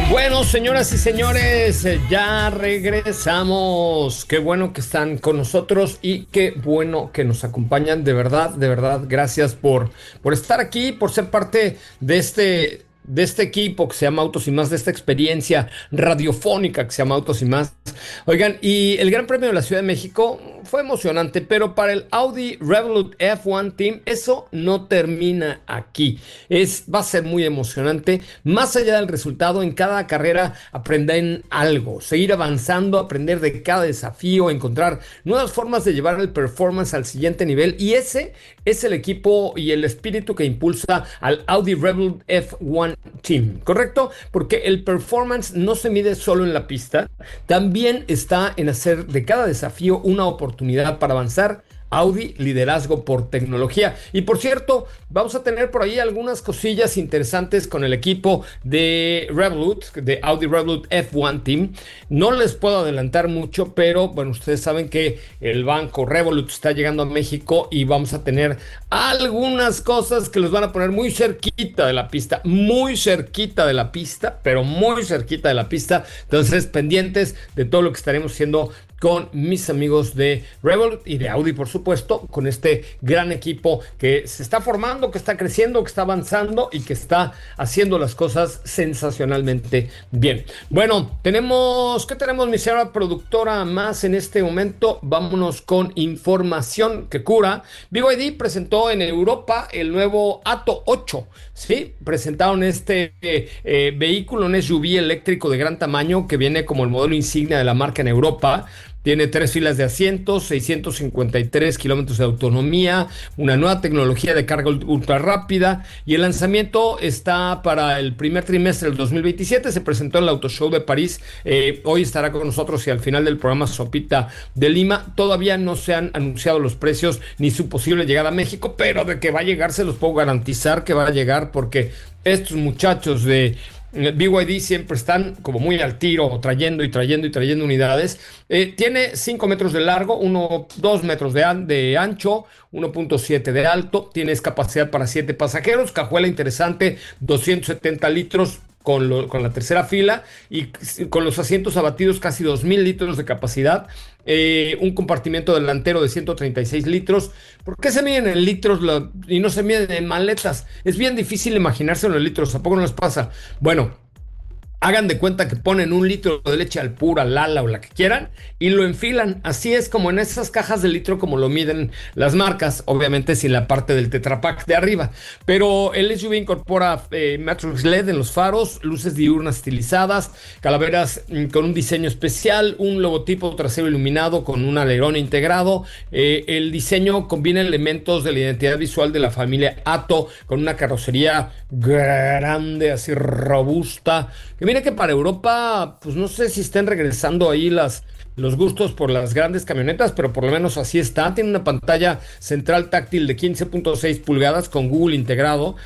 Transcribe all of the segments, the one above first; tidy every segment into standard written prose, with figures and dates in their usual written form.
Bueno, señoras y señores, ya regresamos. Qué bueno que están con nosotros y qué bueno que nos acompañan. De verdad, gracias por estar aquí, por ser parte de este equipo que se llama Autos y Más, de esta experiencia radiofónica que se llama Autos y Más. Oigan, y el Gran Premio de la Ciudad de México fue emocionante, pero para el Audi Revolut F1 Team eso no termina aquí. Va a ser muy emocionante. Más allá del resultado, en cada carrera aprenden algo, seguir avanzando, aprender de cada desafío, encontrar nuevas formas de llevar el performance al siguiente nivel. Y ese es el equipo y el espíritu que impulsa al Audi Revolut F1 Team, ¿correcto? Porque el performance no se mide solo en la pista, también está en hacer de cada desafío una oportunidad para avanzar. Audi, liderazgo por tecnología. Y por cierto, vamos a tener por ahí algunas cosillas interesantes con el equipo de Revolut, de Audi Revolut F1 Team. No les puedo adelantar mucho, pero bueno, ustedes saben que el banco Revolut está llegando a México y vamos a tener algunas cosas que los van a poner muy cerquita de la pista, muy cerquita de la pista, pero muy cerquita de la pista. Entonces, pendientes de todo lo que estaremos haciendo con mis amigos de Revolut y de Audi, por supuesto, con este gran equipo que se está formando, que está creciendo, que está avanzando y que está haciendo las cosas sensacionalmente bien. Bueno, ¿qué tenemos, mi señora productora, más en este momento? Vámonos con información que cura. BYD presentó en Europa el nuevo Atto 8, ¿sí? Presentaron este vehículo, un SUV eléctrico de gran tamaño que viene como el modelo insignia de la marca en Europa. Tiene 3 filas de asientos, 653 kilómetros de autonomía, una nueva tecnología de carga ultra rápida, y el lanzamiento está para el primer trimestre del 2027. Se presentó en el Auto Show de París. Hoy estará con nosotros y al final del programa Sopita de Lima. Todavía no se han anunciado los precios ni su posible llegada a México, pero de que va a llegar se los puedo garantizar que va a llegar, porque estos muchachos de BYD siempre están como muy al tiro, trayendo unidades. Tiene 5 metros de largo, 2 metros de ancho, 1.7 de alto. Tienes capacidad para 7 pasajeros, cajuela interesante, 270 litros con la tercera fila, y con los asientos abatidos casi 2,000 litros de capacidad. Un compartimento delantero de 136 litros. ¿Por qué se miden en litros y no se miden en maletas? Es bien difícil imaginárselo en litros. ¿A poco no les pasa? Bueno, hagan de cuenta que ponen 1 litro de leche al pura, Lala o la que quieran, y lo enfilan. Así es como en esas cajas de litro, como lo miden las marcas, obviamente sin la parte del Tetra Pak de arriba. Pero el SUV incorpora Matrix LED en los faros, luces diurnas estilizadas, calaveras con un diseño especial, un logotipo trasero iluminado con un alerón integrado. El diseño combina elementos de la identidad visual de la familia Atto con una carrocería grande, así robusta. Que mira que para Europa, pues no sé si estén regresando ahí los gustos por las grandes camionetas, pero por lo menos así está. Tiene una pantalla central táctil de 15.6 pulgadas con Google integrado.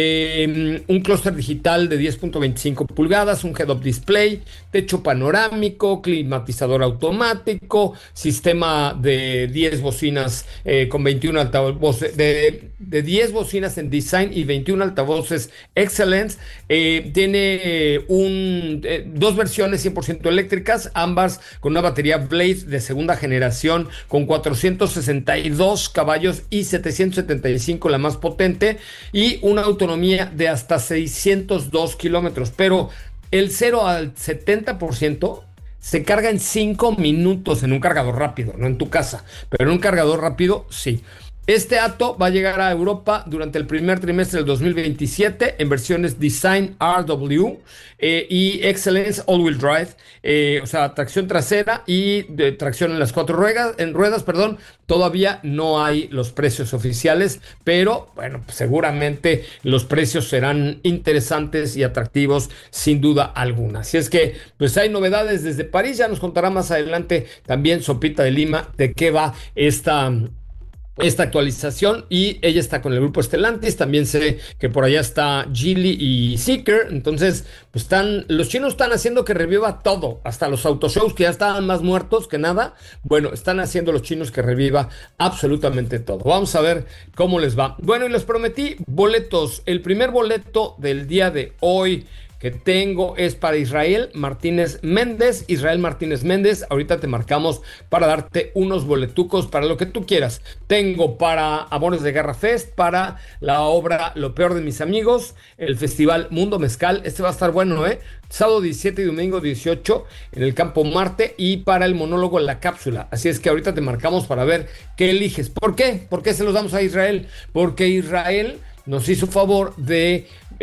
Un clúster digital de 10.25 pulgadas, un head-up display, techo panorámico, climatizador automático, sistema de 10 bocinas con 21 altavoces, de 10 bocinas en design y 21 altavoces Excellence. Tiene 2 versiones 100% eléctricas, ambas con una batería Blade de segunda generación con 462 caballos y 775 la más potente, y una autonomía de hasta 602 kilómetros, pero el 0 al 70% se carga en 5 minutos en un cargador rápido, no en tu casa, pero en un cargador rápido sí. Este Atto va a llegar a Europa durante el primer trimestre del 2027 en versiones Design RW y Excellence All-Wheel Drive, o sea, tracción trasera y de tracción en las 4 ruedas, perdón. Todavía no hay los precios oficiales, pero bueno, pues seguramente los precios serán interesantes y atractivos sin duda alguna. Así es que pues hay novedades desde París. Ya nos contará más adelante también Sopita de Lima de qué va esta actualización, y ella está con el grupo Stellantis. También sé que por allá está Geely y Zeekr. Entonces pues los chinos están haciendo que reviva todo, hasta los autoshows que ya estaban más muertos que nada. Bueno, están haciendo los chinos que reviva absolutamente todo. Vamos a ver cómo les va. Bueno, y les prometí boletos. El primer boleto del día de hoy que tengo es para Israel Martínez Méndez. Israel Martínez Méndez, ahorita te marcamos para darte unos boletucos para lo que tú quieras. Tengo para Amores de Guerra Fest, para la obra Lo Peor de Mis Amigos, el Festival Mundo Mezcal. Este va a estar bueno, sábado 17 y domingo 18 en el Campo Marte, y para el monólogo La Cápsula. Así es que ahorita te marcamos para ver qué eliges. ¿Por qué? ¿Por qué se los damos a Israel? Porque Israel nos hizo favor de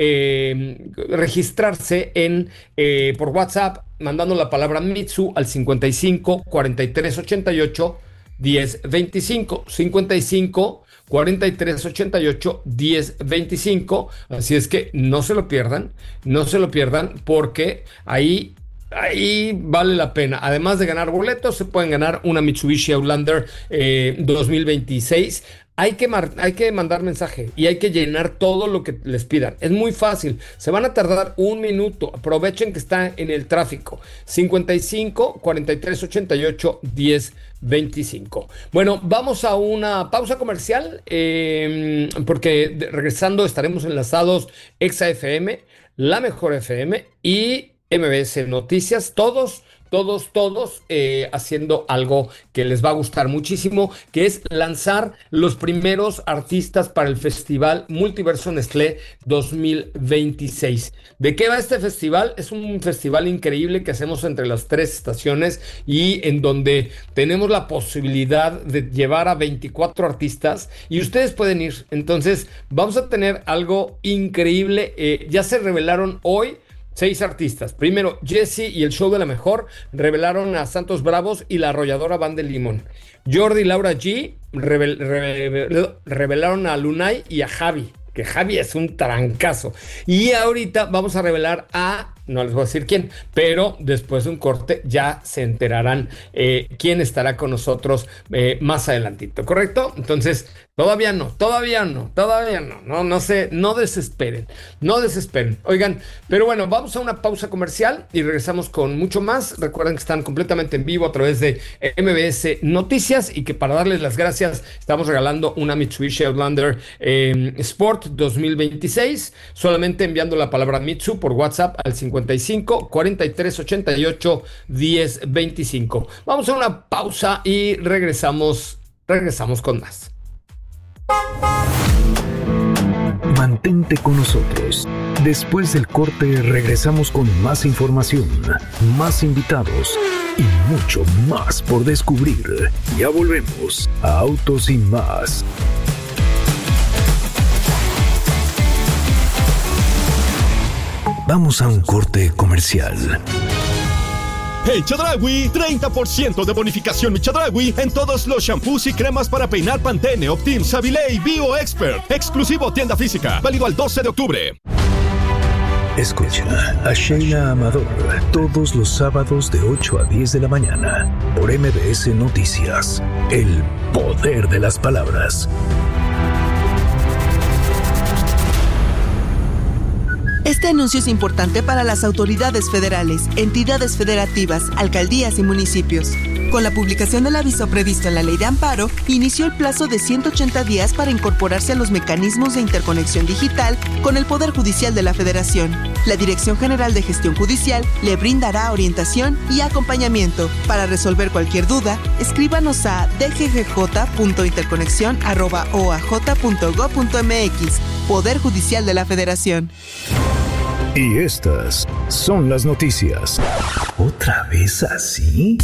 registrarse por WhatsApp mandando la palabra Mitsu al 55 43 88 10 25 55 43 88 10 25. Así es que no se lo pierdan porque ahí vale la pena. Además de ganar boletos, se pueden ganar una Mitsubishi Outlander 2026. Hay que mandar mensaje y hay que llenar todo lo que les pidan. Es muy fácil. Se van a tardar un minuto. Aprovechen que está en el tráfico. 55 43 88 10 25. Bueno, vamos a una pausa comercial porque regresando estaremos enlazados Exa FM, La Mejor FM y MBS Noticias, todos haciendo algo que les va a gustar muchísimo, que es lanzar los primeros artistas para el Festival Multiverso Nestlé 2026. ¿De qué va este festival? Es un festival increíble que hacemos entre las 3 estaciones y en donde tenemos la posibilidad de llevar a 24 artistas y ustedes pueden ir. Entonces vamos a tener algo increíble. Ya se revelaron hoy 6 artistas. Primero, Jesse y el Show de la Mejor revelaron a Santos Bravos y la Arrolladora Band de Limón. Jordi y Laura G revelaron a Lunay y a Javi, que Javi es un trancazo. Y ahorita vamos a revelar no les voy a decir quién, pero después de un corte ya se enterarán quién estará con nosotros más adelantito, ¿correcto? Entonces, todavía no, no desesperen. Oigan, pero bueno, vamos a una pausa comercial y regresamos con mucho más. Recuerden que están completamente en vivo a través de MBS Noticias y que para darles las gracias estamos regalando una Mitsubishi Outlander Sport 2026, solamente enviando la palabra Mitsu por WhatsApp al 55 43 88 10 25. Vamos a una pausa y regresamos con más. Mantente con nosotros. Después del corte regresamos con más información, más invitados y mucho más por descubrir. Ya volvemos a Autos y Más. Vamos a un corte comercial. Hey Chedraui, 30% de bonificación mi Chedraui en todos los shampoos y cremas para peinar Pantene, Optim, Savile y Bio Expert. Exclusivo tienda física, válido al 12 de octubre. Escucha a Sheila Amador todos los sábados de 8 a 10 de la mañana por MBS Noticias. El poder de las palabras. Este anuncio es importante para las autoridades federales, entidades federativas, alcaldías y municipios. Con la publicación del aviso previsto en la Ley de Amparo, inició el plazo de 180 días para incorporarse a los mecanismos de interconexión digital con el Poder Judicial de la Federación. La Dirección General de Gestión Judicial le brindará orientación y acompañamiento. Para resolver cualquier duda, escríbanos a dggj.interconexión@oaj.gov.mx. Poder Judicial de la Federación. Y estas son las noticias. ¿Otra vez así?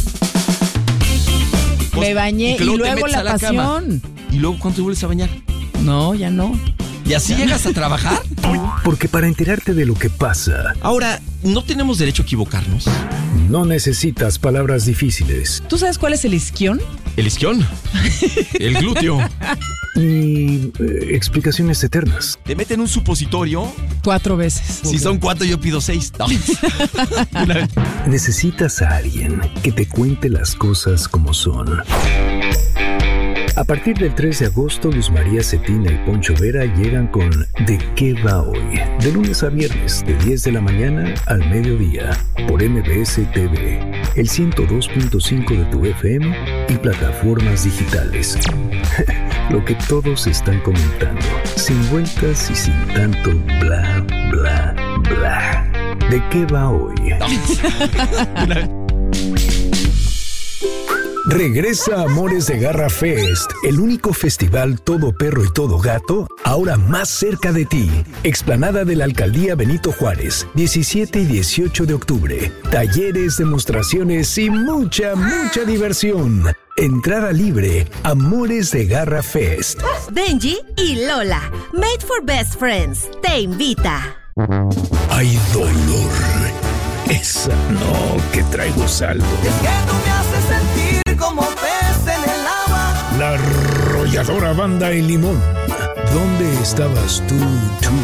Me bañé y luego la pasión. ¿Y luego cuándo te vuelves a bañar? No, ya no. ¿Y así llegas a trabajar? Porque para enterarte de lo que pasa... Ahora, ¿no tenemos derecho a equivocarnos? No necesitas palabras difíciles. ¿Tú sabes cuál es el isquión? ¿El isquión? El glúteo. Ni explicaciones eternas. ¿Te meten un supositorio? 4 veces. Si son 4, yo pido 6. No. Necesitas a alguien que te cuente las cosas como son. A partir del 3 de agosto, Luz María Cetina y Poncho Vera llegan con ¿De qué va hoy? De lunes a viernes, de 10 de la mañana al mediodía, por MBS TV, el 102.5 de tu FM y plataformas digitales. Lo que todos están comentando, sin vueltas y sin tanto bla, bla, bla. ¿De qué va hoy? Regresa Amores de Garra Fest, el único festival todo perro y todo gato, ahora más cerca de ti. Explanada de la Alcaldía Benito Juárez, 17 y 18 de octubre. Talleres, demostraciones y mucha diversión. Entrada libre, Amores de Garra Fest. Benji y Lola, Made for Best Friends, te invita. Hay dolor. Esa no, que traigo saldo. Es que tú me haces sentir como pez en el agua. La arrolladora Banda El Limón. ¿Dónde estabas tú?